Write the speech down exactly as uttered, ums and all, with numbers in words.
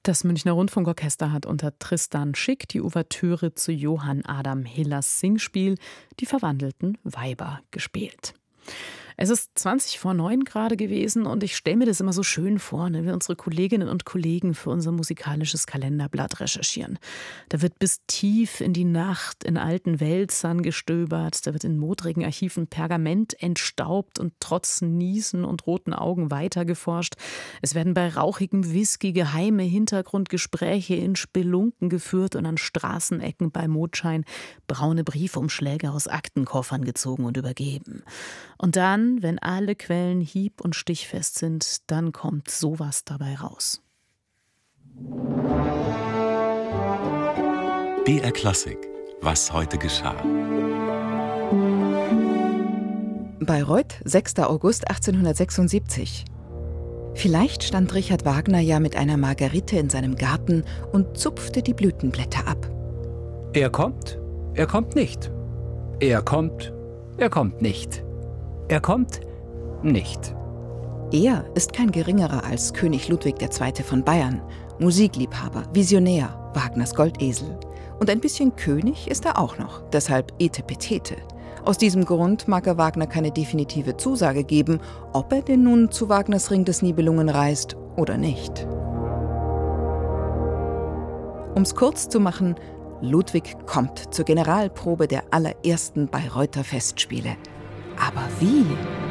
Das Münchner Rundfunkorchester hat unter Tristan Schick die Ouvertüre zu Johann Adam Hillers Singspiel Die verwandelten Weiber gespielt. Es ist zwanzig vor neun gerade gewesen und ich stelle mir das immer so schön vor, wenn wir unsere Kolleginnen und Kollegen für unser musikalisches Kalenderblatt recherchieren. Da wird bis tief in die Nacht in alten Wälzern gestöbert, da wird in modrigen Archiven Pergament entstaubt und trotz Niesen und roten Augen weitergeforscht. Es werden bei rauchigem Whisky geheime Hintergrundgespräche in Spelunken geführt und an Straßenecken bei Mondschein braune Briefumschläge aus Aktenkoffern gezogen und übergeben. Und dann, wenn alle Quellen hieb- und stichfest sind, dann kommt sowas dabei raus. B R Klassik. Was heute geschah. Bayreuth, sechster August achtzehnhundertsechsundsiebzig. Vielleicht stand Richard Wagner ja mit einer Margerite in seinem Garten und zupfte die Blütenblätter ab. Er kommt, er kommt nicht. Er kommt, er kommt nicht. Er kommt nicht. Er ist kein geringerer als König Ludwig der Zweite von Bayern, Musikliebhaber, Visionär, Wagners Goldesel. Und ein bisschen König ist er auch noch, deshalb Etepetete. Aus diesem Grund mag er Wagner keine definitive Zusage geben, ob er denn nun zu Wagners Ring des Nibelungen reist oder nicht. Um's kurz zu machen, Ludwig kommt zur Generalprobe der allerersten Bayreuther Festspiele. Aber wie?